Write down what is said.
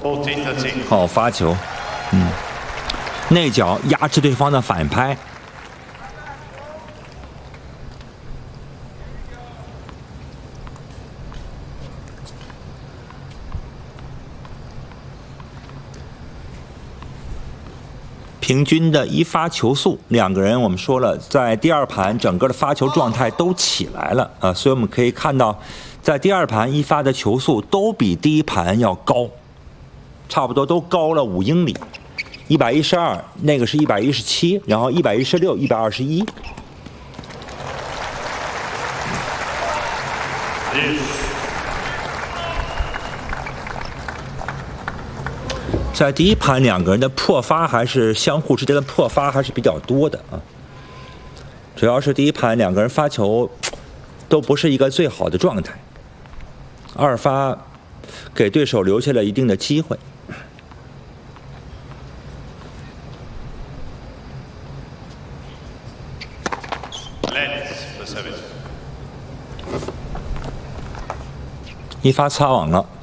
好发球，内角压制对方的反拍。平均的一发球速，两个人我们说了，在第二盘整个的发球状态都起来了啊，所以我们可以看到，在第二盘一发的球速都比第一盘要高，差不多都高了5英里，112，那个是117，然后116、121。在第一盘，两个人的破发还是相互之间的破发还是比较多的啊。主要是第一盘两个人发球都不是一个最好的状态，二发给对手留下了一定的机会。一发擦网了。